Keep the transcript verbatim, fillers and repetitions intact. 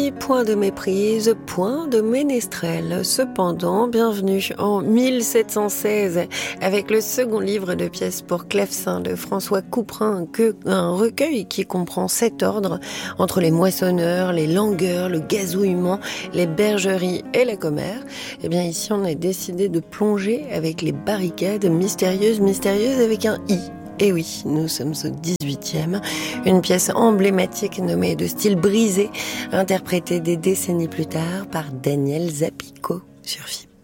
nuit, point de méprise, point de ménestrel. Cependant, bienvenue en mille sept cent seize avec le second livre de pièces pour clavecin de François Couperin, que, un recueil qui comprend sept ordres entre les moissonneurs, les langueurs, le gazouillement, les bergeries et la commère. Eh bien ici, on a décidé de plonger avec les barricades mystérieuses, mystérieuses avec un i. Et oui, nous sommes au dix-huitième, une pièce emblématique nommée de style brisé, interprétée des décennies plus tard par Daniel Zapico sur F I P.